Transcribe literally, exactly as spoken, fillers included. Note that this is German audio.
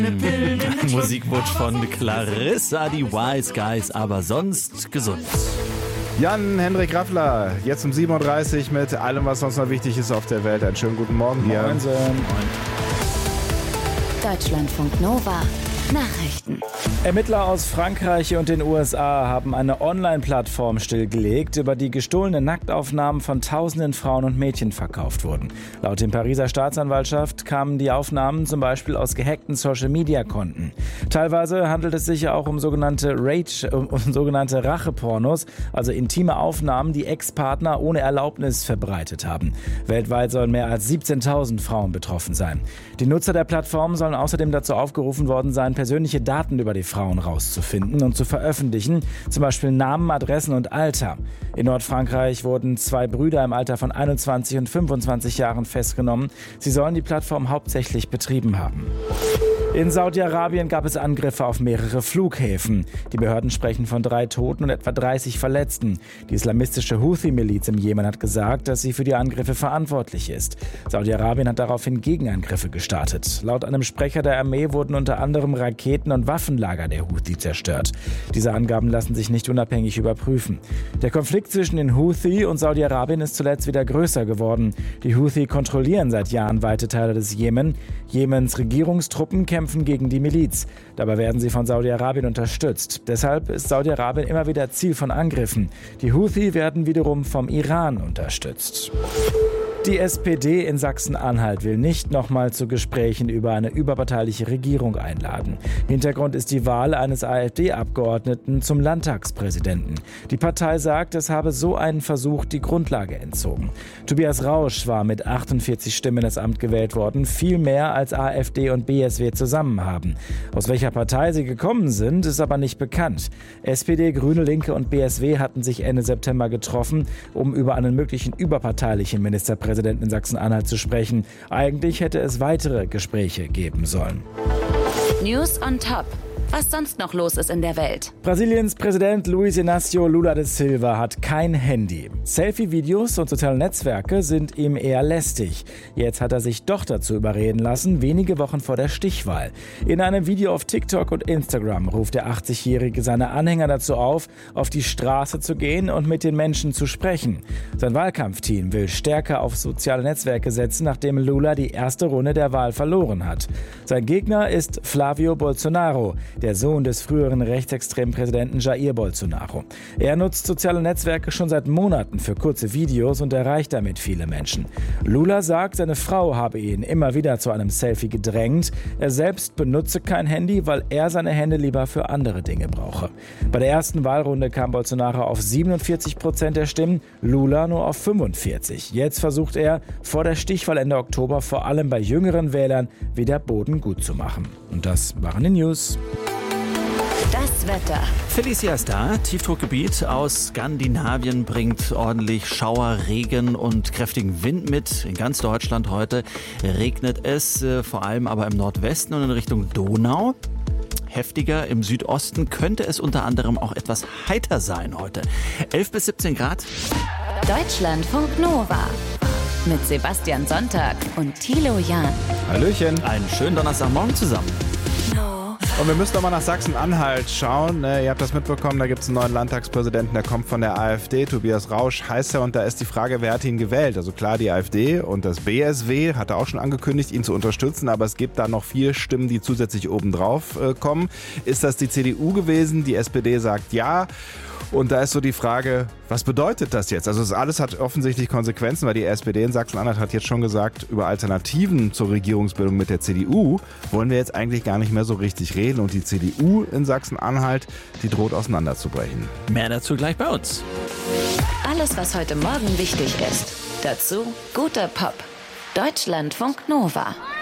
Musikwunsch von Clarissa, die Wise Guys, aber sonst gesund. Jan-Henrik Raffler, jetzt um sieben Uhr dreißig mit allem, was sonst noch wichtig ist auf der Welt. Einen schönen guten Morgen hier. Moin. Deutschlandfunk Nova. Nachrichten. Ermittler aus Frankreich und den U S A haben eine Online-Plattform stillgelegt, über die gestohlene Nacktaufnahmen von tausenden Frauen und Mädchen verkauft wurden. Laut der Pariser Staatsanwaltschaft kamen die Aufnahmen zum Beispiel aus gehackten Social-Media-Konten. Teilweise handelt es sich ja auch um sogenannte Rage, um, um sogenannte Rachepornos, also intime Aufnahmen, die Ex-Partner ohne Erlaubnis verbreitet haben. Weltweit sollen mehr als siebzehntausend Frauen betroffen sein. Die Nutzer der Plattform sollen außerdem dazu aufgerufen worden sein, persönliche Daten über die Frauen rauszufinden und zu veröffentlichen, zum Beispiel Namen, Adressen und Alter. In Nordfrankreich wurden zwei Brüder im Alter von einundzwanzig und fünfundzwanzig Jahren festgenommen. Sie sollen die Plattform hauptsächlich betrieben haben. In Saudi-Arabien gab es Angriffe auf mehrere Flughäfen. Die Behörden sprechen von drei Toten und etwa dreißig Verletzten. Die islamistische Houthi-Miliz im Jemen hat gesagt, dass sie für die Angriffe verantwortlich ist. Saudi-Arabien hat daraufhin Gegenangriffe gestartet. Laut einem Sprecher der Armee wurden unter anderem Raketen- und Waffenlager der Houthi zerstört. Diese Angaben lassen sich nicht unabhängig überprüfen. Der Konflikt zwischen den Houthi und Saudi-Arabien ist zuletzt wieder größer geworden. Die Houthi kontrollieren seit Jahren weite Teile des Jemen. Jemens Regierungstruppen kämpfen gegen die Miliz. Dabei werden sie von Saudi-Arabien unterstützt. Deshalb ist Saudi-Arabien immer wieder Ziel von Angriffen. Die Houthi werden wiederum vom Iran unterstützt. Die S P D in Sachsen-Anhalt will nicht nochmal zu Gesprächen über eine überparteiliche Regierung einladen. Hintergrund ist die Wahl eines AfD-Abgeordneten zum Landtagspräsidenten. Die Partei sagt, es habe so einen Versuch die Grundlage entzogen. Tobias Rausch war mit achtundvierzig Stimmen in das Amt gewählt worden, viel mehr als AfD und B S W zusammen haben. Aus welcher Partei sie gekommen sind, ist aber nicht bekannt. S P D, Grüne, Linke und B S W hatten sich Ende September getroffen, um über einen möglichen überparteilichen Ministerpräsidenten Präsidenten in Sachsen-Anhalt zu sprechen. Eigentlich hätte es weitere Gespräche geben sollen. News on Top. Was sonst noch los ist in der Welt. Brasiliens Präsident Luiz Inácio Lula da Silva hat kein Handy. Selfie-Videos und soziale Netzwerke sind ihm eher lästig. Jetzt hat er sich doch dazu überreden lassen, wenige Wochen vor der Stichwahl. In einem Video auf TikTok und Instagram ruft der achtzigjährige seine Anhänger dazu auf, auf die Straße zu gehen und mit den Menschen zu sprechen. Sein Wahlkampfteam will stärker auf soziale Netzwerke setzen, nachdem Lula die erste Runde der Wahl verloren hat. Sein Gegner ist Flávio Bolsonaro, der Sohn des früheren rechtsextremen Präsidenten Jair Bolsonaro. Er nutzt soziale Netzwerke schon seit Monaten für kurze Videos und erreicht damit viele Menschen. Lula sagt, seine Frau habe ihn immer wieder zu einem Selfie gedrängt. Er selbst benutze kein Handy, weil er seine Hände lieber für andere Dinge brauche. Bei der ersten Wahlrunde kam Bolsonaro auf siebenundvierzig Prozent der Stimmen, Lula nur auf fünfundvierzig. Jetzt versucht er, vor der Stichwahl Ende Oktober vor allem bei jüngeren Wählern wieder Boden gut zu machen. Und das waren die News. Das Wetter. Felicia ist da. Tiefdruckgebiet aus Skandinavien bringt ordentlich Schauer, Regen und kräftigen Wind mit. In ganz Deutschland heute regnet es, äh, vor allem aber im Nordwesten und in Richtung Donau. Heftiger im Südosten könnte es unter anderem auch etwas heiter sein heute. elf bis siebzehn Grad. Deutschlandfunk Nova. Mit Sebastian Sonntag und Thilo Jahn. Hallöchen. Einen schönen Donnerstagmorgen zusammen. Und wir müssen doch mal nach Sachsen-Anhalt schauen. Ihr habt das mitbekommen, da gibt es einen neuen Landtagspräsidenten, der kommt von der AfD. Tobias Rausch heißt er und da ist die Frage, wer hat ihn gewählt? Also klar, die AfD und das B S W hat er auch schon angekündigt, ihn zu unterstützen, aber es gibt da noch vier Stimmen, die zusätzlich obendrauf äh, kommen. Ist das die C D U gewesen? Die S P D sagt ja. Und da ist so die Frage, was bedeutet das jetzt? Also das alles hat offensichtlich Konsequenzen, weil die S P D in Sachsen-Anhalt hat jetzt schon gesagt, über Alternativen zur Regierungsbildung mit der C D U wollen wir jetzt eigentlich gar nicht mehr so richtig reden. Und die C D U in Sachsen-Anhalt, die droht auseinanderzubrechen. Mehr dazu gleich bei uns. Alles, was heute Morgen wichtig ist. Dazu guter Pop. Deutschlandfunk Nova.